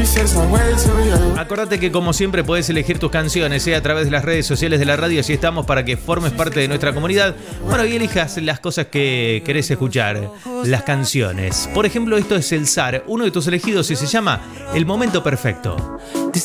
Acordate que como siempre podés elegir tus canciones a través de las redes sociales de la radio, así estamos para que formes parte de nuestra comunidad. Bueno, y elijas las cosas que querés escuchar, las canciones. Por ejemplo, esto es El Zar, uno de tus elegidos y se llama El Momento Perfecto.